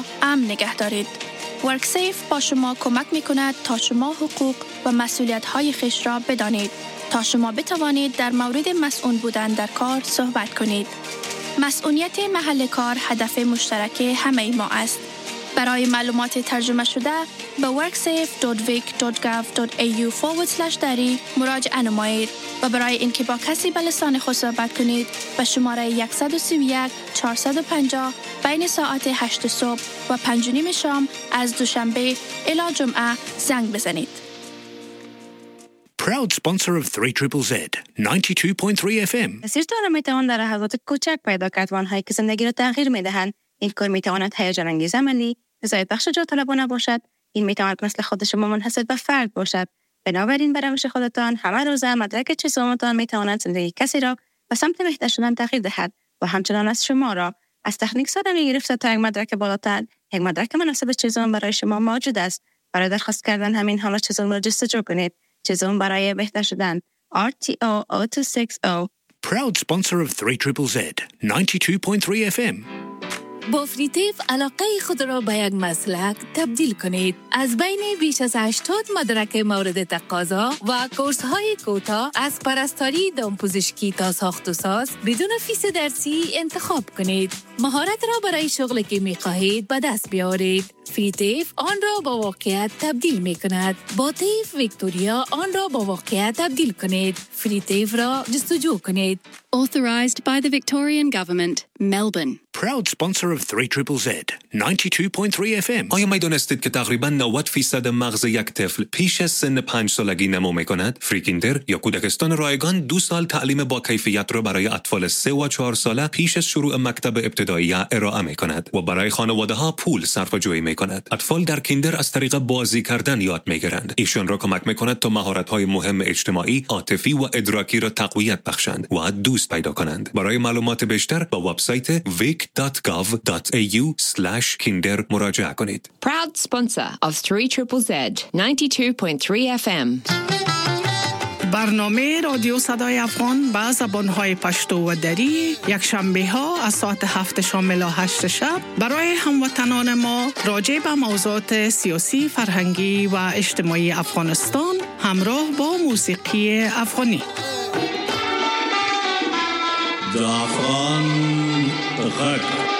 را امن نگه دارید. ورکسیف با شما کمک می‌کند تا شما حقوق و مسئولیت‌های خویش را بدانید تا شما بتوانید در مورد مسئول بودن در کار صحبت کنید. مسئولیت محل کار هدف مشترک همه ما است. برای معلومات ترجمه شده به worksafe.vic.gov.au/dari مراجعه نمایید و برای اینکه با کسی به لسان خود صحبت کنید به شماره 131 450 بین ساعت 8 صبح و 5:30 شام از دوشنبه الی جمعه زنگ بزنید. Proud sponsor of 3ZZZ 92.3 FM. مسیرتان را میتوان در لحظات کوچک پیدا کرد و آنهایی که زندگی را تغییر میدهند. این کار میتواند هیجان انگیز عملی، رضایت بخش جاطلبانه باشد. این میتواند مثل خود شما منحصر به فرد باشد. بنابراین به روش خودتان همه روزه مدرک چیزهایتان میتواند زندگی کسی را به سمت بهتر شدن تغییر دهد و همچنان از شما را از تکنیک ساده میگرفته تا یک مدرک بالاتر، یک مدرک مناسب چیزهایتان برای شما موجود است. برای درخواست کردن همین حالا چیزهایتان را جستجو کنید. چیزهایتان برای بهتر شدن RTO 0260. Proud sponsor of 3ZZZ 92.3 FM. با فریتیف علاقه خود را به یک مسلک تبدیل کنید. از بین بیش از 80 مدرک مورد تقاضا و کورس‌های کوتاه از پرستاری، دامپزشکی تا ساخت و ساز بدون فیس درسی انتخاب کنید. مهارت را برای شغلی که می‌خواهید به دست بیاورید. فریتیف آن را با واقعیت تبدیل می‌کند. با تیف ویکتوریا آن را با واقعیت تبدیل کنید. فریتیف را جستجو کنید. Authorised by the Victorian Government, Melbourne. Proud sponsor of 3ZZZ 92.3 FM. آیا می‌دانستید که تقریباً 90% مغز یک طفل پیش از سن 5 سالگی نمو می‌کند؟ فریکیندر یا کودکستان رایگان 2 سال تعلیم با کیفیت را برای اطفال 3 و 4 ساله پیش از شروع مکتب ابتدایی ارائه می‌کند و برای خانواده‌ها پول صرفه‌جویی می‌کند. اطفال در کیندر از طریق بازی کردن یاد می‌گیرند. ایشان را کمک می‌کند تا مهارت‌های مهم اجتماعی، عاطفی و ادراکی را تقویت بخشند و دوست پیدا کنند. برای معلومات بیشتر به وبسایت vic.gov.au/kinder مراجعه کنید. Proud sponsor of 3ZZZ 92.3 FM. برنامه رادیو صدای افغان با زبان‌های پشتو و دری یک شنبه ها از ساعت 7 شام الی 8 شب برای هموطنان ما راجع به موضوعات سیاسی، فرهنگی و اجتماعی افغانستان همراه با موسیقی افغانی. زعفران غږ